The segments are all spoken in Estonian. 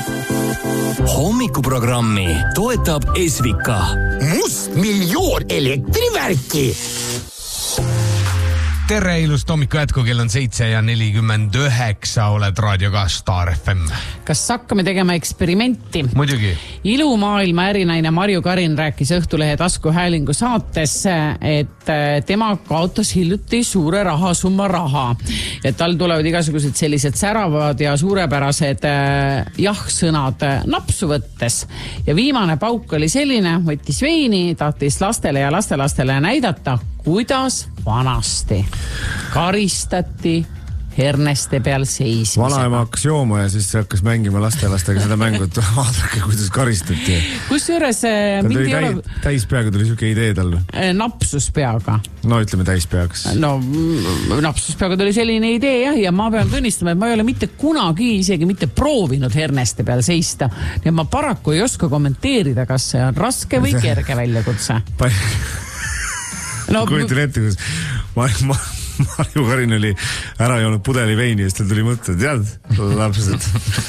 Hommikuprogrammi toetab Esvika. Must miljoon elektrivärki. Tere, ilust hommiku jätku, kell on 7:49, oled raadioga Star FM. Kas hakkame tegema eksperimenti? Muidugi. Ilumaailma ärinaine Marju Karin rääkis Õhtulehe taskuhäälingu saates, et tema kaotas hiljuti suure rahasumma raha. Ja tal tulevad igasugused sellised säravad ja suurepärased jah-sõnad napsu võttes. Ja viimane pauk oli selline, võttis veini, tahtis lastele ja lastelastele näidata, kuidas vanasti karistati herneste peal seismisega. Vanaema hakkas jooma ja siis hakkas mängima lastelastega seda mängu, et vaadake, kuidas karistati. Kusjuures täis peaga tuli siuke idee tal. Napsus peaga. No ütleme täis peaks. No napsus peaga tuli selline idee jah, ja ma pean tunnistama, et ma ei ole mitte kunagi isegi mitte proovinud herneste peal seista. Ja ma paraku ei oska kommenteerida, kas see on raske või kerge väljakutse. Kujutan ette, kus Marju Karin oli ära joonud pudeli veini ja siis tal tuli mõtte, tead, lapsed.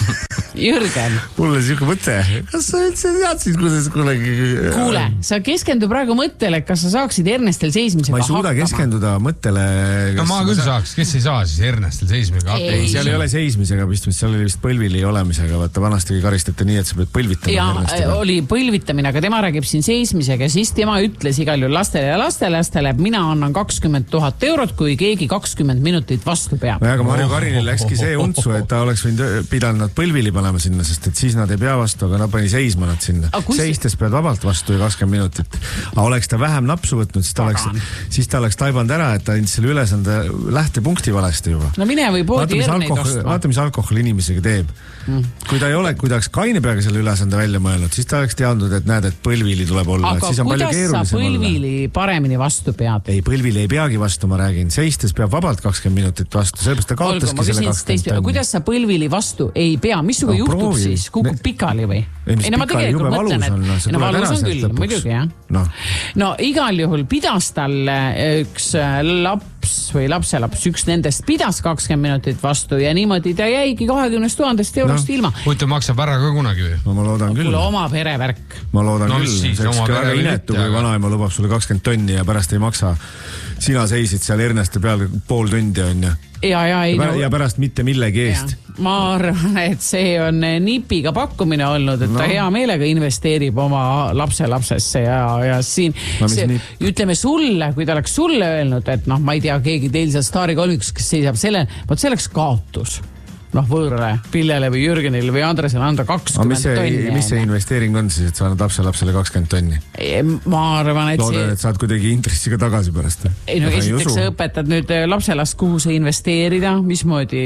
Jürgen. Mulle siuke mõte. Kas sa üldse teadsid, kuidas kunagi... Kuule, sa keskendu praegu mõttele, et kas sa saaksid hernestel seismisega hakkama. Ma ei suuda keskenduda mõttele... No ma küll saaks, kes ei saa siis hernestel seismisega hakkama? Ei, seal ei ole seismisega pistmist, seal oli vist põlvili olemisega. Vaata, vanasti karistati nii, et sa pead põlvitama. Ja oli põlvitamine, aga tema räägib siin seismisega. Siis tema ütles igal juhul lastele ja lastelastele, et mina annan 20 000 eurot, kui keegi 20 minutit vastu peab. Aga Marju Karinil läkski see untsu, et ta oleks pidanud nad põlvili panema sinna, sest et siis nad ei pea vastu, aga nad pani seisma nad sinna. Seistes pead vabalt vastu ja 20 minutit. Aga oleks ta vähem napsu võtnud, siis ta oleks taibanud ära, et ta andis selle ülesande lähtepunkti valesti juba. No mine või poodi herneid ostma. Vaata, mis alkohol inimesega teeb. Kui ta ei ole, kui ta oleks kaine peaga selle ülesande välja mõelnud, siis ta oleks teadnud, et näed, et põlvili tuleb olla. Aga kuidas sa põlvili paremini vastu pead? Ei, põlvili ei peagi vastu, ma räägin. Seistes peab vabalt 20 minutit vastu, sellepärast ta kaotaski selle 20 tonni. Kuidas sa põlvili vastu ei pea? Missuga juhtub siis? Kukub pikali või? Ei, mis pikali, jube valus on. Valus on küll, muidugi jah. No igal juhul pidas tal üks laps või lapselaps, üks nendest pidas 20 minutit vastu ja niimoodi ta jäigi 20 000 eurost ilma. Võite maksab ära ka kunagi või? No ma loodan küll. Kuule oma perevärk. Ma loodan küll. See oleks ka väga inetu, kui vanaema lubab sulle 20 tonni ja pärast ei maksa. Sina seisid seal herneste peal pool tundi on ja. Ja pärast mitte millegi eest. Ma arvan, et see on nipiga pakkumine olnud, et ta hea meelega investeerib oma lapselapsesse ja siin ütleme sulle, kui ta oleks sulle öelnud, et ma ei tea, keegi teil seal Staari kolmikus, kes seisab selle, see oleks kaotus. Võõrale, Pillele või Jürgenile või Andresele anda 20 tonni. Mis see investeering on siis, et sa annad lapsele 20 tonni? Ma arvan, et loodan, et saad kuidagi intressiga tagasi pärast. Esiteks sa õpetad nüüd lapselast, kuhu sa investeerida, mismoodi...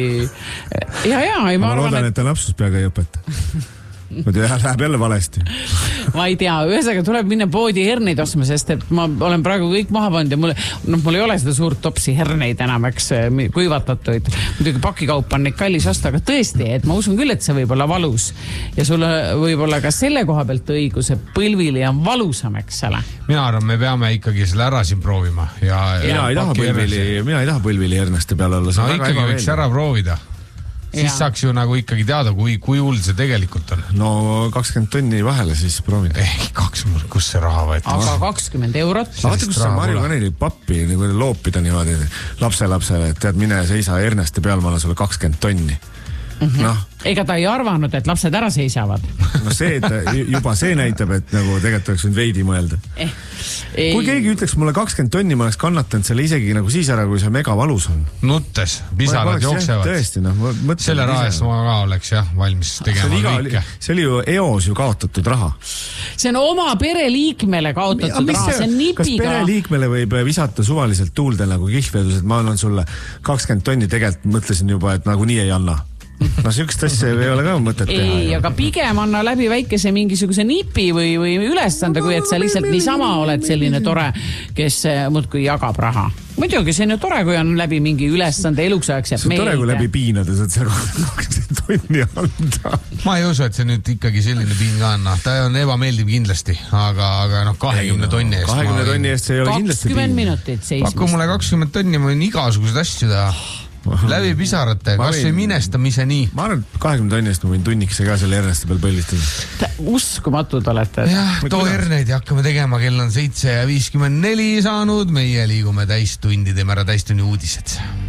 Ma loodan, et ta lapsuspeaga ei õpeta. Läheb jälle valesti. Ma ei tea, ühesõnaga tuleb minna poodi herneid ostma, sest et ma olen praegu kõik maha pannud ja mul ei ole seda suurt topsi herneid enam, kuivatatuid. Muidugi pakikaup on neid kallis osta, aga tõesti, et ma usun küll, et see võib olla valus. Ja sulle võib olla ka selle koha pealt õigus, et põlvili on valusam, eks ole. Mina arvan, me peame ikkagi selle ära siin proovima. Mina ei taha põlvili herneste peal olla. No ikkagi võiks ära proovida. Siis saaks ju nagu ikkagi teada, kui hull see tegelikult on. No 20 tonni vahele siis proovin. Ei, 20, kus see raha võeti? Aga 20 eurot. Vaata, kus sa Marju Kaneli pappi loopida niimoodi lapselapsele, et tead, mine seisa herneste peal, ma olen sulle 20 tonni. Ega ta ei arvanud, et lapsed ära seisavad. No see, et juba see näitab, et nagu tegelikult oleks võinud veidi mõelda. Kui keegi ütleks mulle 20 tonni, ma oleks kannatanud selle isegi nagu siis ära, kui see mega valus on. Nuttes, pisarad jooksevad. Tõesti, selle raha eest ma ka oleks valmis tegema kõike. See oli ju eos ju kaotatud raha. See on oma pereliikmele kaotatud raha, see on nipiga. Kas pereliikmele võib visata suvaliselt tuulde nagu kihlvedus, et ma annan sulle 20 tonni, tegelikult mõtlesin juba, et nagu nii ei anna. No siukest asja ei ole ka mõtet teha. Ei, aga pigem anna läbi väikese mingisuguse nipi või ülesande, kui et sa lihtsalt niisama oled selline tore, kes muudkui jagab raha. Muidugi, see on ju tore, kui on läbi mingi ülesande eluks ajaks jääb meelde. See on tore, kui läbi piinades, et see 20 tonni anda. Ma ei usu, et see nüüd ikkagi selline piin ka on. Ta on ebameeldiv kindlasti, aga 20 tonni eest. 20 tonni eest see ei ole kindlasti piin. 20 minutit seismist. Pakku mulle 20 tonni, ma võin igasugused asju teha. läbi pisarate, kas või minestamise nii. Ma arvan, et 20 tonni eest ma võin tunnikese ka selle Erneste peal põllistada. Uskumatud olete. Jah, too Erneid hakkame tegema, kell on 7:54 saanud, meie liigume täistundi, teeme ära täistunni uudised.